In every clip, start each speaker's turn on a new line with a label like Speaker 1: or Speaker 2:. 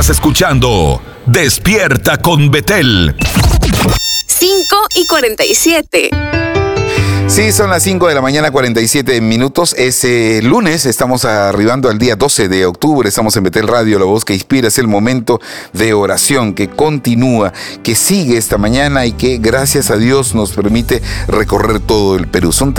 Speaker 1: Estás escuchando Despierta con Betel.
Speaker 2: 5:47.
Speaker 3: Sí, son las 5 de la mañana, 47 minutos. Es lunes, estamos arribando al día 12 de octubre. Estamos en Betel Radio, la voz que inspira. Es el momento de oración que continúa, que sigue esta mañana y que gracias a Dios nos permite recorrer todo el Perú. Son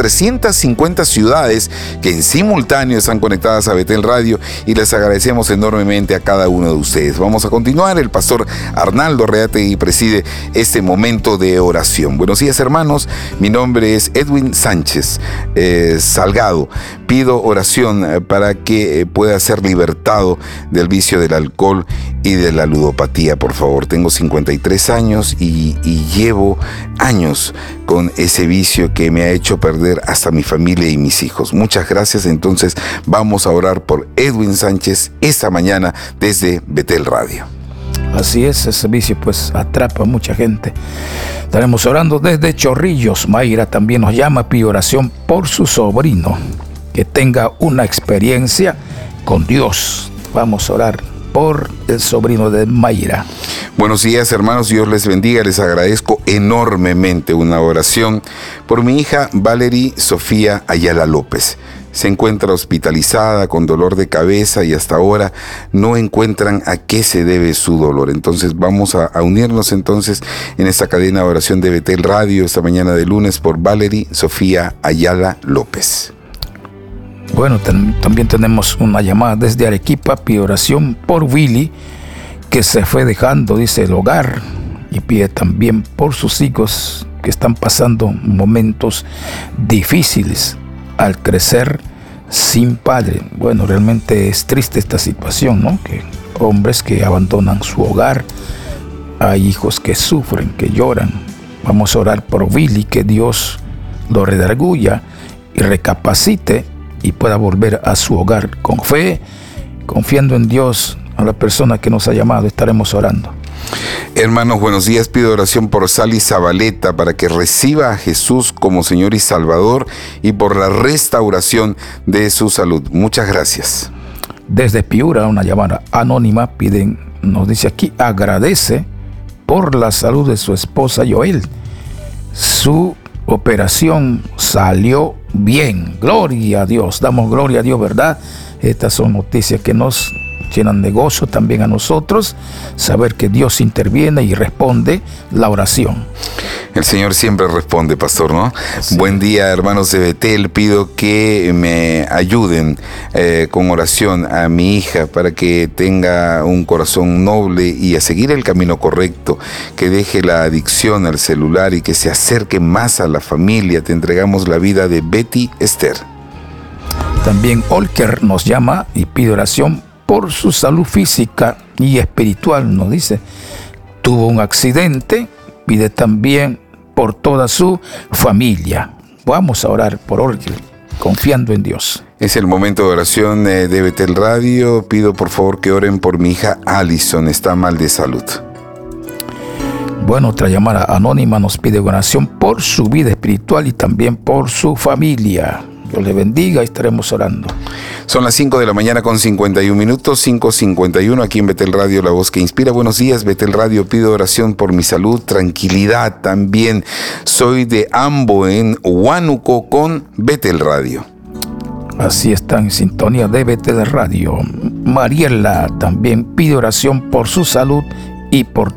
Speaker 3: 350 ciudades que en simultáneo están conectadas a Betel Radio y les agradecemos enormemente a cada uno de ustedes. Vamos a continuar. El pastor Arnaldo Reategui preside este momento de oración. Buenos días, hermanos. Mi nombre es Edwin Sánchez Salgado. Pido oración para que pueda ser libertado del vicio del alcohol y de la ludopatía, por favor. Tengo 53 años y llevo años con ese vicio que me ha hecho perder hasta mi familia y mis hijos. Muchas gracias. Entonces vamos a orar por Edwin Sánchez esta mañana desde Betel Radio.
Speaker 4: Así es, ese vicio pues atrapa a mucha gente. Estaremos orando desde Chorrillos. Mayra también nos llama, pide oración por su sobrino, que tenga una experiencia con Dios. Vamos a orar por el sobrino de Mayra.
Speaker 3: Buenos días, hermanos, Dios les bendiga. Les agradezco enormemente una oración por mi hija Valerie Sofía Ayala López. Se encuentra hospitalizada con dolor de cabeza y hasta ahora no encuentran a qué se debe su dolor. Entonces vamos a unirnos entonces en esta cadena de oración de Betel Radio esta mañana de lunes por Valerie Sofía Ayala López.
Speaker 4: Bueno, también tenemos una llamada desde Arequipa, pide oración por Willy, que se fue dejando, dice, el hogar, y pide también por sus hijos que están pasando momentos difíciles al crecer sin padre. Bueno, realmente es triste esta situación, ¿no? Que hombres que abandonan su hogar, hay hijos que sufren, que lloran. Vamos a orar por Billy, que Dios lo redarguya y recapacite y pueda volver a su hogar con fe, confiando en Dios. A la persona que nos ha llamado estaremos orando.
Speaker 3: Hermanos, buenos días. Pido oración por Sally Zabaleta para que reciba a Jesús como Señor y Salvador y por la restauración de su salud. Muchas gracias.
Speaker 4: Desde Piura, una llamada anónima nos dice aquí, agradece por la salud de su esposa Joel. Su operación salió bien. Gloria a Dios. Damos gloria a Dios, ¿verdad? Estas son noticias que nos llenan de gozo también a nosotros, saber que Dios interviene y responde la oración.
Speaker 3: El Señor siempre responde, pastor, ¿no? Sí. Buen día, hermanos de Betel. Pido que me ayuden con oración a mi hija para que tenga un corazón noble y a seguir el camino correcto, que deje la adicción al celular y que se acerque más a la familia. Te entregamos la vida de Betty Esther.
Speaker 4: También Olker nos llama y pide oración por su salud física y espiritual, nos dice. Tuvo un accidente, pide también por toda su familia. Vamos a orar por Olker, confiando en Dios.
Speaker 3: Es el momento de oración de Betel Radio. Pido por favor que oren por mi hija Alison, está mal de salud.
Speaker 4: Bueno, otra llamada anónima nos pide oración por su vida espiritual y también por su familia. Dios le bendiga y estaremos orando.
Speaker 3: Son las 5 de la mañana con 51 minutos, 5:51 aquí en Betel Radio, la voz que inspira. Buenos días, Betel Radio. Pido oración por mi salud, tranquilidad también. Soy de Ambo, en Huánuco, con Betel Radio.
Speaker 4: Así está en sintonía de Betel Radio. Mariela también pide oración por su salud y por